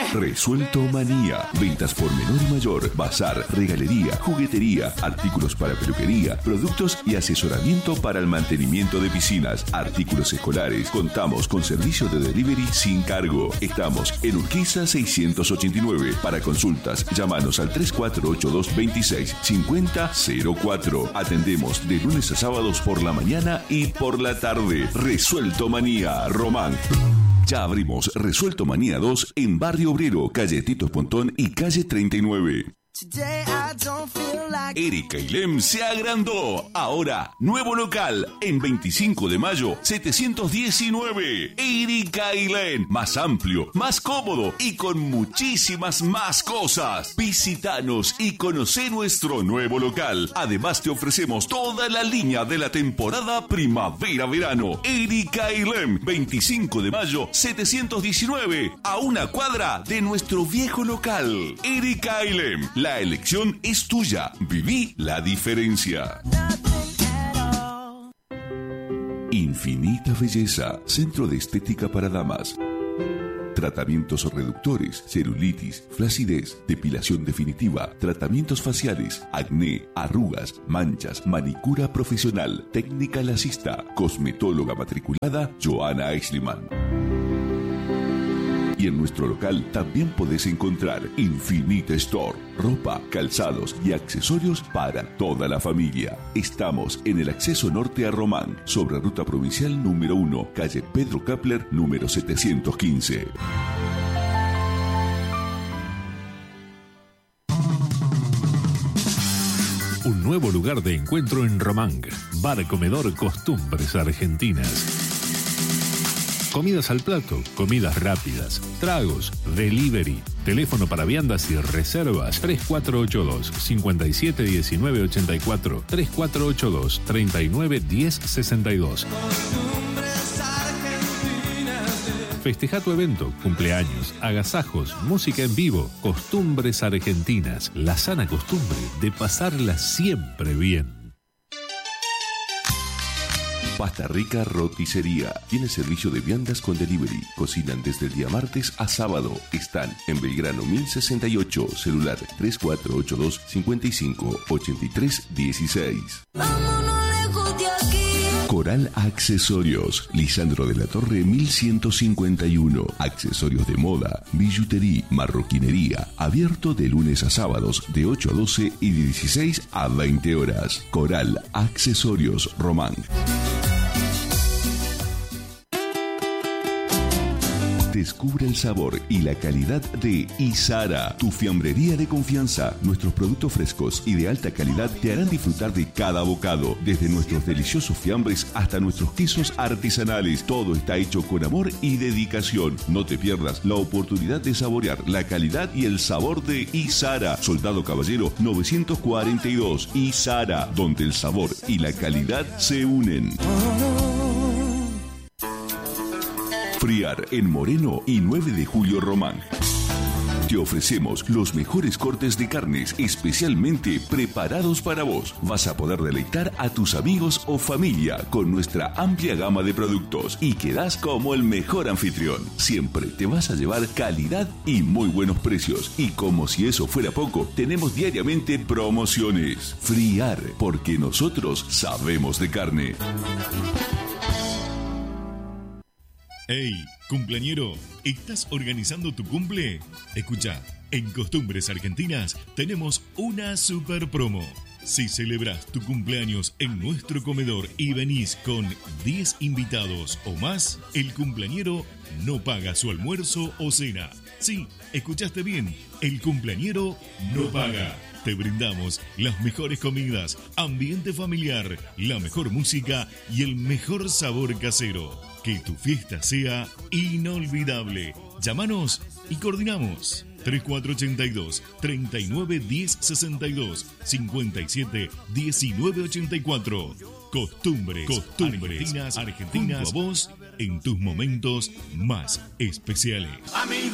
Resuelto Manía. Ventas por menor y mayor, bazar, regalería, juguetería, artículos para peluquería, productos y asesoramiento para el mantenimiento de piscinas, artículos escolares. Contamos con servicio de delivery sin cargo. Estamos en Urquiza 689. Para consultas, llámanos al 3482 26 50 04. Atendemos de lunes a sábados por la mañana y por la tarde. Resuelto Manía, Román. Ya abrimos Resuelto Manía 2 en Barrio Obrero, calle Tito Pontón y calle 39. Erika Ilem se agrandó. Ahora, nuevo local en 25 de mayo 719. Erika Ilem, más amplio, más cómodo y con muchísimas más cosas. Visítanos y conoce nuestro nuevo local. Además te ofrecemos toda la línea de la temporada primavera-verano. Erika Ilem, 25 de mayo 719, a una cuadra de nuestro viejo local. Erika Ilem, la elección es tuya. Viví la diferencia. Infinita Belleza, centro de estética para damas. Tratamientos reductores, celulitis, flacidez, depilación definitiva, tratamientos faciales, acné, arrugas, manchas, manicura profesional, técnica lacista, cosmetóloga matriculada Joana Exliman. Y en nuestro local también podés encontrar Infinita Store, ropa, calzados y accesorios para toda la familia. Estamos en el acceso norte a Román, sobre ruta provincial número 1, calle Pedro Kapler, número 715. Un nuevo lugar de encuentro en Román. Bar Comedor Costumbres Argentinas. Comidas al plato, comidas rápidas, tragos, delivery, teléfono para viandas y reservas 3482 57 19 84 3482 39 10 62. Festeja tu evento, cumpleaños, agasajos, música en vivo, Costumbres Argentinas, la sana costumbre de pasarla siempre bien. Pasta Rica Roticería. Tiene servicio de viandas con delivery. Cocinan desde el día martes a sábado. Están en Belgrano 1068. Celular 3482 55 83 16. Coral Accesorios. Lisandro de la Torre 1151. Accesorios de moda, billutería, marroquinería. Abierto de lunes a sábados de 8 a 12 y de 16 a 20 horas. Coral Accesorios Román. Descubre el sabor y la calidad de Isara, tu fiambrería de confianza. Nuestros productos frescos y de alta calidad te harán disfrutar de cada bocado, desde nuestros deliciosos fiambres hasta nuestros quesos artesanales. Todo está hecho con amor y dedicación. No te pierdas la oportunidad de saborear la calidad y el sabor de Isara. Soldado Caballero 942. Isara, donde el sabor y la calidad se unen. Friar en Moreno y 9 de Julio Román. Te ofrecemos los mejores cortes de carnes especialmente preparados para vos. Vas a poder deleitar a tus amigos o familia con nuestra amplia gama de productos y quedás como el mejor anfitrión. Siempre te vas a llevar calidad y muy buenos precios. Y como si eso fuera poco, tenemos diariamente promociones. Friar, porque nosotros sabemos de carne. Hey, cumpleañero, ¿estás organizando tu cumple? Escucha, en Costumbres Argentinas tenemos una super promo. Si celebras tu cumpleaños en nuestro comedor y venís con 10 invitados o más, el cumpleañero no paga su almuerzo o cena. Sí, escuchaste bien, el cumpleañero no paga. Te brindamos las mejores comidas, ambiente familiar, la mejor música y el mejor sabor casero. Que tu fiesta sea inolvidable. Llámanos y coordinamos. 3482 39 10 62 57 19 84. Costumbres Argentinas, junto a vos en tus momentos más especiales.